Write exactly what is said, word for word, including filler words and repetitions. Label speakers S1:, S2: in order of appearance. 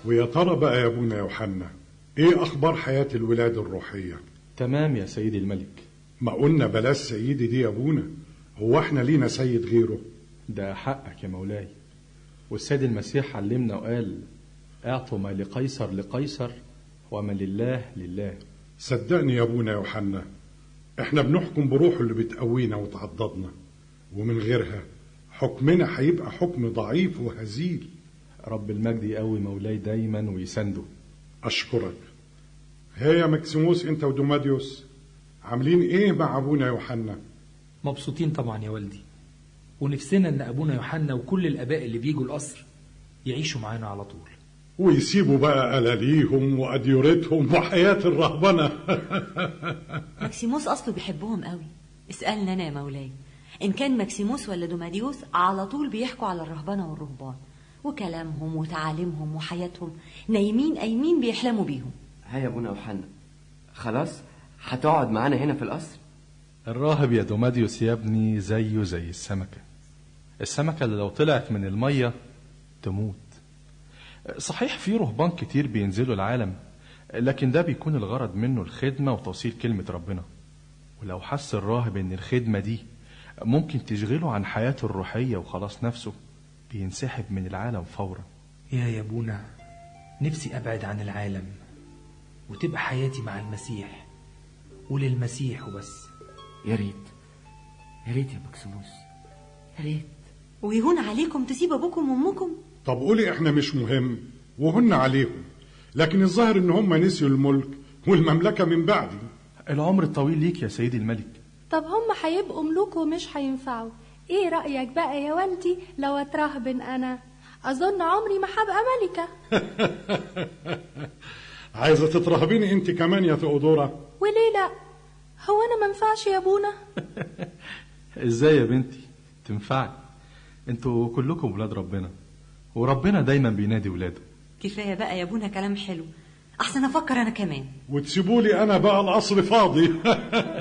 S1: ويا ترى بقى يا ابونا يوحنا، ايه اخبار حياة الولاد الروحية؟
S2: تمام يا سيدي الملك.
S1: ما قلنا بلاش سيدي دي يا ابونا، هو احنا لينا سيد غيره؟
S2: ده حقك يا مولاي، والسيد المسيح علمنا وقال اعطوا ما لقيصر لقيصر وما لله لله.
S1: صدقني يا ابونا يوحنا، احنا بنحكم بروحه اللي بتقوينا وتعضدنا، ومن غيرها حكمنا هيبقى حكم ضعيف وهزيل.
S2: رب المجد يقوي مولاي دايما ويسنده.
S1: اشكرك. هي يا مكسيموس انت ودوماديوس عاملين ايه مع ابونا يوحنا؟
S3: مبسوطين طبعا يا والدي، ونفسنا ان ابونا يوحنا وكل الاباء اللي بيجوا القصر يعيشوا معانا على طول،
S1: ويسيبوا بقى ألاليهم وأديورتهم وحياة الرهبنة.
S4: مكسيموس أصله بيحبهم قوي. اسألنا أنا يا مولاي، إن كان مكسيموس ولا دوماديوس على طول بيحكوا على الرهبنة والرهبان وكلامهم وتعاليمهم وحياتهم، نايمين قايمين بيحلموا بيهم.
S5: ها يا ابونا يوحنا، خلاص هتقعد معانا هنا في القصر؟
S2: الراهب يا دوماديوس يا ابني زيه زي السمكة، السمكة اللي لو طلعت من المية تموت. صحيح في رهبان كتير بينزلوا العالم، لكن ده بيكون الغرض منه الخدمة وتوصيل كلمة ربنا، ولو حس الراهب ان الخدمة دي ممكن تشغله عن حياته الروحية وخلاص نفسه، بينسحب من العالم فورا.
S3: يا يا ابونا، نفسي ابعد عن العالم وتبقى حياتي مع المسيح وللمسيح وبس.
S5: يا ريت يا ريت يا مكسيموس، يا ريت.
S4: ويهون عليكم تسيب ابوكم وامكم؟
S1: طب قولي احنا مش مهم وهن عليهم، لكن الظاهر ان هم نسيوا الملك والمملكة من بعدي.
S2: العمر الطويل ليك يا سيدي الملك.
S6: طب هم هيبقوا ملوك ومش هينفعوا. ايه رأيك بقى يا والدي لو اترهبن انا؟ اظن عمري ما هبقى ملكة.
S1: عايزة تترهبيني انت كمان يا تقدورة؟
S6: وليه لا؟ هو انا منفعش يا ابونا؟
S2: ازاي يا بنتي تنفعي؟ انتوا كلكم ولاد ربنا، وربنا دايما بينادي ولاده.
S4: كفاية بقى يا ابونا كلام حلو، احسن افكر انا كمان.
S1: وتسيبولي انا بقى القصر فاضي.